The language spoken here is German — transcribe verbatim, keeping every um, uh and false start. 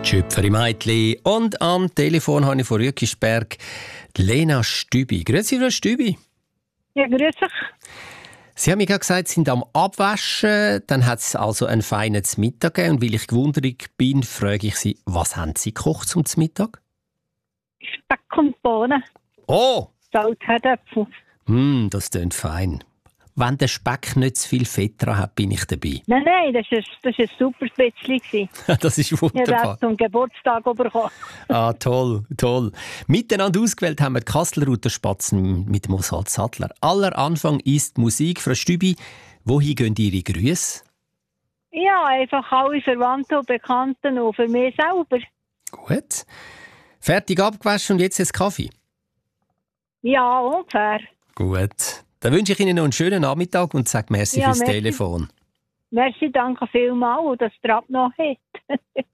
Schöpferi Meitli. Und am Telefon habe ich von Rückisberg Lena Stübi. Grüezi, Frau Stübi. Ja, grüezi. Sie haben mir gerade gesagt, Sie sind am Abwaschen. Dann hat es also einen feinen Mittag gegeben. Und weil ich gewundert bin, frage ich Sie, was haben Sie gekocht zum Mittag? Speck und Bohnen. Oh! Salzherdöpfel. Hm, das klingt fein. Wenn der Speck nicht zu viel Fett dran hat, bin ich dabei. Nein, nein, das war ein, ein super Spätzli. Das ist Ich habe wunderbar. das zum Geburtstag bekommen. Ah, toll, toll. Miteinander ausgewählt haben wir die Kastelruther Spatzen mit dem Oswald Sattler. Aller Anfang ist Musik. Frau Stübi, wohin gehen Ihre Grüße? Ja, einfach alle Verwandten und Bekannten und für mich selber. Gut. Fertig abgewaschen und jetzt ein Kaffee? Ja, ungefähr. Gut. Dann wünsche ich Ihnen noch einen schönen Nachmittag und sage merci Ja, fürs merci. Telefon. Merci, danke vielmals, dass es Trab noch hat.